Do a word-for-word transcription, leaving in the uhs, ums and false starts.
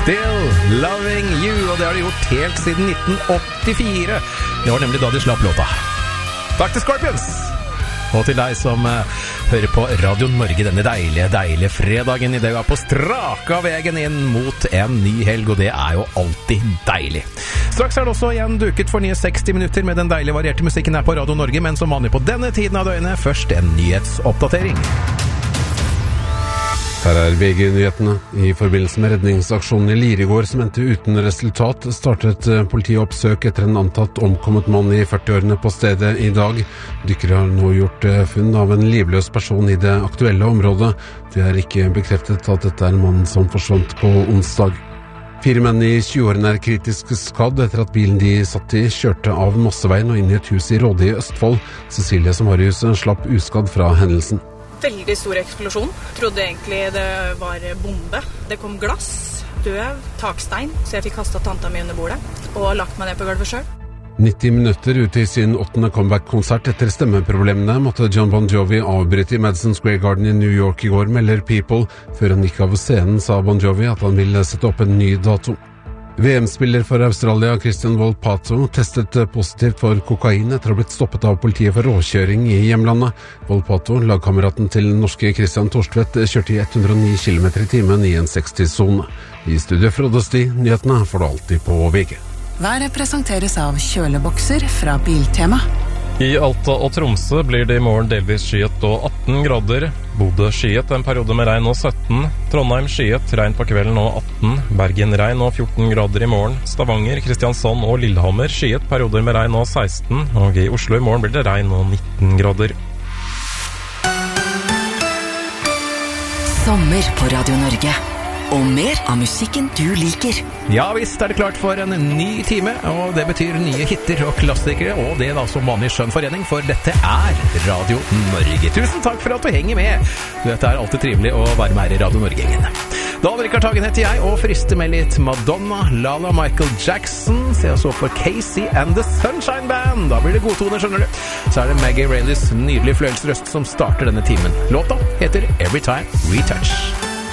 Still Loving You, og det har de gjort helt siden nitten åttifire. Det var nemlig da de slapp låta. Takk til Scorpions! Og til deg som uh, hører på Radio Norge denne deilige, deilige fredagen I det vi er på straka veien inn mot en ny helg, og det er jo alltid deilig. Straks er det også igjen duket for nye seksti minutter med den deilige varierte musikken her på Radio Norge, men som vanlig på denne tiden av døgnet, først en nyhetsoppdatering. Her er V G-nyhetene. I forbindelse med redningsaksjonen I Lier I går som endte uten resultat, startet politiet oppsøk etter en antatt omkommet mann I førti-årene på stedet I dag. Dykkere har nå gjort funn av en livløs person I det aktuelle området. Det er ikke bekreftet at dette er en mann som forsvant på onsdag. Fire menn I tjue-årene er kritisk skadd etter at bilen de satt I kjørte av Mosseveien og inn I et hus I Råde I Østfold. Cecilie Samarius slapp uskadd fra hendelsen. Veldig stor eksplosjon. Trodde egentlig det var bombe. Det kom glass, døv, takstein, så jeg fikk kastet tanta mi under bordet og lagt meg ned på gulvet selv. nitti minutter ute I sin åttende comeback-konsert etter stemmeproblemene måtte John Bon Jovi avbryte I Madison Square Garden I New York I går, melder People. Før han gikk av scenen sa Bon Jovi at han ville sette opp en ny dato. V M-spiller for Australia, Christian Volpato, testet positivt for kokain etter å ha blitt stoppet av politiet for råkjøring I hjemlandet. Volpato, lagkameraten til norske Christian Torstvedt, kjørte I hundre og ni kilometer I timen I en seksti-sone. I studio Frode Sti, nyhetene får du alltid på V G. Været presenteres av kjølebokser fra Biltema. I Alta og Tromsø blir det I morgen delvis skyet og atten grader. Bodø skyet en periode med regn og sytten. Trondheim skyet, regn på kvelden og atten. Bergen regn og fjorten grader I morgen. Stavanger, Kristiansand og Lillehammer skyet perioder med regn og seksten. Og I Oslo I morgen blir det regn og nitten grader. Sommer på Radio Norge. Og mer av musikken du liker. Ja visst er det klart for en ny time, og det betyr nye hitter og klassikere, og det da som vanlig skjønnforening, for dette er Radio Norge. Tusen takk for at du henger med. Dette er alltid trivelig å være med her I Radio Norge-gjengen. Dan Rikard Hagen heter jeg, og frister med litt Madonna, Lala Michael Jackson, se oss opp for Casey and the Sunshine Band. Da blir det godtoner, skjønner du. Så er det Maggie Rayleys nydelige fløyelsrøst som starter denne timen. Låta heter Every Time We Touch.